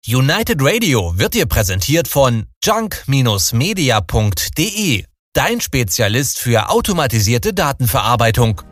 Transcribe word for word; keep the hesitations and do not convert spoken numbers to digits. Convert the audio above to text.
United Radio wird dir präsentiert von junk Bindestrich media Punkt de, dein Spezialist für automatisierte Datenverarbeitung.